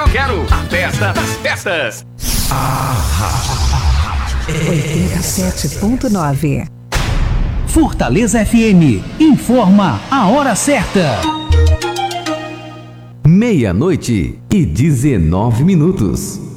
quero. A festa das festas. 87.9. Fortaleza FM informa a hora certa. 00:19.